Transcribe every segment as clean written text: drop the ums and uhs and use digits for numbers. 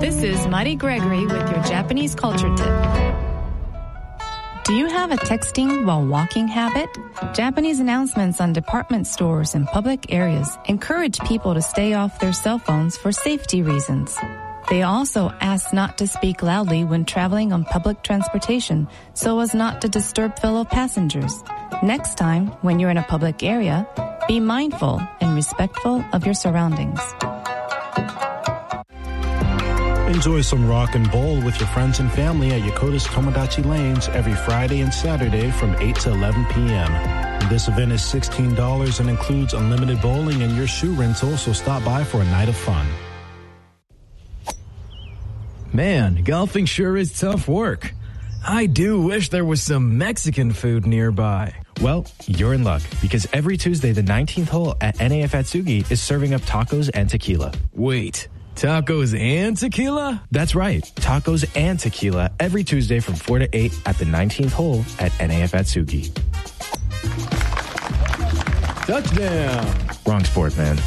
This is Mari Gregory with your Japanese culture tip. Do you have a texting while walking habit? Japanese announcements on department stores and public areas encourage people to stay off their cell phones for safety reasons. They also ask not to speak loudly when traveling on public transportation so as not to disturb fellow passengers. Next time, when you're in a public area, be mindful and respectful of your surroundings. Enjoy some rock and bowl with your friends and family at Yokota's Tomodachi Lanes every Friday and Saturday from 8 to 11 p.m. This event is $16 and includes unlimited bowling and your shoe rental, so stop by for a night of fun. Man, golfing sure is tough work. I do wish there was some Mexican food nearby. Well, you're in luck, because every Tuesday the 19th hole at NAF Atsugi is serving up tacos and tequila. Wait, tacos and tequila? That's right, tacos and tequila every Tuesday from 4 to 8 at the 19th hole at NAF Atsugi. Touchdown! Wrong sport, man.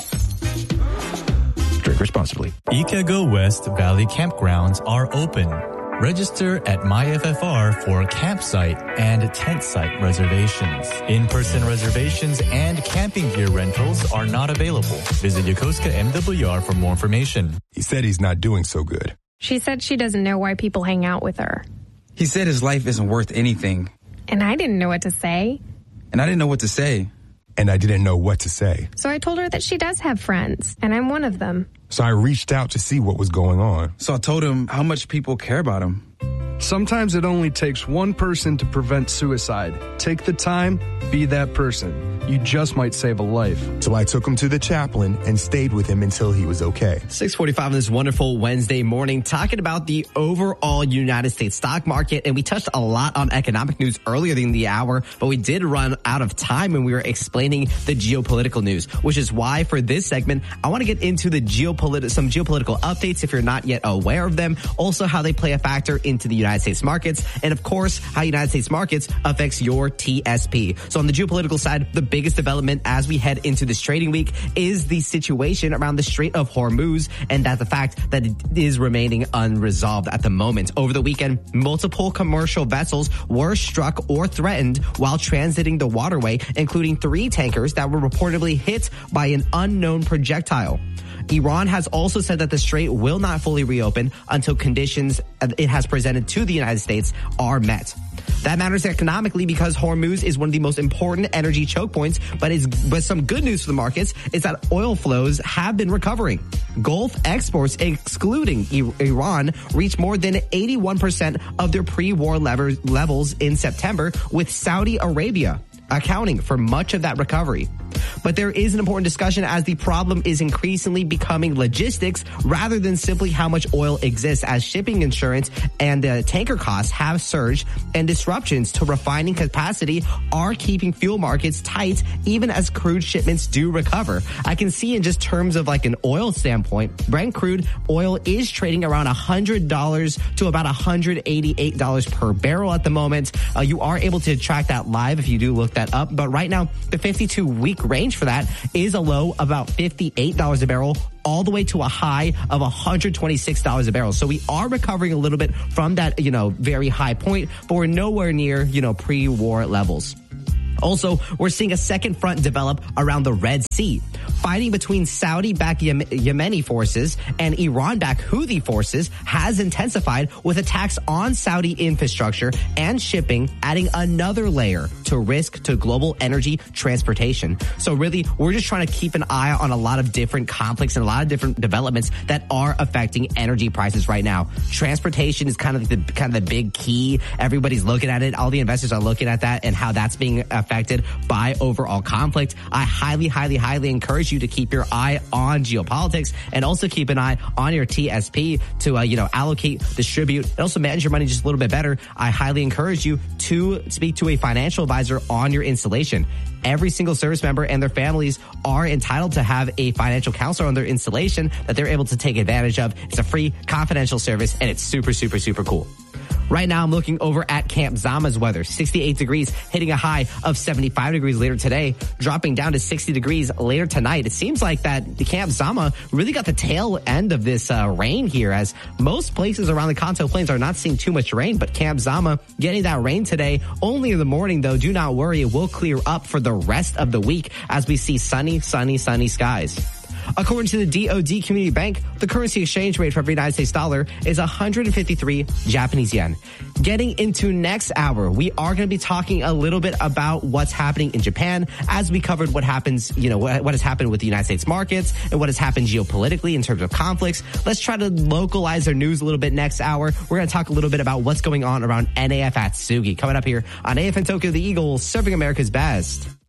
Drink responsibly. Ika Go West Valley campgrounds are open. Register at MyFFR for campsite and tent site reservations. In-person reservations and camping gear rentals are not available. Visit Yokosuka MWR for more information. He said he's not doing so good. She said she doesn't know why people hang out with her. He said his life isn't worth anything. And I didn't know what to say. And I didn't know what to say. And I didn't know what to say. So I told her that she does have friends, and I'm one of them. So I reached out to see what was going on. So I told him how much people care about him. Sometimes it only takes one person to prevent suicide. Take the time, be that person. You just might save a life. So I took him to the chaplain and stayed with him until he was okay. 6:45 on this wonderful Wednesday morning, talking about the overall United States stock market. And we touched a lot on economic news earlier in the hour, but we did run out of time when we were explaining the geopolitical news, which is why for this segment, I want to get into the some geopolitical updates if you're not yet aware of them. Also, how they play a factor into the United States markets. And of course, how United States markets affects your TSP. So on the geopolitical side, the biggest development as we head into this trading week is the situation around the Strait of Hormuz, and that the fact that it is remaining unresolved at the moment. Over the weekend, multiple commercial vessels were struck or threatened while transiting the waterway, including 3 tankers that were reportedly hit by an unknown projectile. Iran has also said that the strait will not fully reopen until conditions it has presented to the United States are met. That matters economically because Hormuz is one of the most important energy choke points, but some good news for the markets is that oil flows have been recovering. Gulf exports, excluding Iran, reached more than 81% of their pre-war levels in September, with Saudi Arabia accounting for much of that recovery. But there is an important discussion as the problem is increasingly becoming logistics rather than simply how much oil exists, as shipping insurance and tanker costs have surged, and disruptions to refining capacity are keeping fuel markets tight even as crude shipments do recover. I can see in just terms of like an oil standpoint, Brent crude oil is trading around $100 to about $188 per barrel at the moment. You are able to track that live if you do look that up. But right now, the 52-week range for that is a low of about $58 a barrel, all the way to a high of $126 a barrel. So we are recovering a little bit from that, very high point, but we're nowhere near, pre-war levels. Also, we're seeing a second front develop around the Red Sea. Fighting between Saudi-backed Yemeni forces and Iran-backed Houthi forces has intensified, with attacks on Saudi infrastructure and shipping adding another layer to risk to global energy transportation. So really, we're just trying to keep an eye on a lot of different conflicts and a lot of different developments that are affecting energy prices right now. Transportation is kind of the big key. Everybody's looking at it. All the investors are looking at that and how that's being affected by overall conflict. I highly, highly, highly encourage you to keep your eye on geopolitics and also keep an eye on your TSP to, allocate, distribute, and also manage your money just a little bit better. I highly encourage you to speak to a financial advisor on your installation. Every single service member and their families are entitled to have a financial counselor on their installation that they're able to take advantage of. It's a free, confidential service, and it's super, super, super cool. Right now, I'm looking over at Camp Zama's weather. 68 degrees, hitting a high of 75 degrees later today, dropping down to 60 degrees later tonight. It seems like that the Camp Zama really got the tail end of this rain here, as most places around the Kanto Plains are not seeing too much rain, but Camp Zama getting that rain today. Only in the morning, though. Do not worry. It will clear up for the rest of the week as we see sunny skies. According to the DOD Community Bank, the currency exchange rate for every United States dollar is 153 Japanese yen. Getting into next hour, we are going to be talking a little bit about what's happening in Japan, as we covered what happens, what has happened with the United States markets and what has happened geopolitically in terms of conflicts. Let's try to localize our news a little bit next hour. We're going to talk a little bit about what's going on around NAF Atsugi. Coming up here on AFN Tokyo, the Eagle, serving America's best.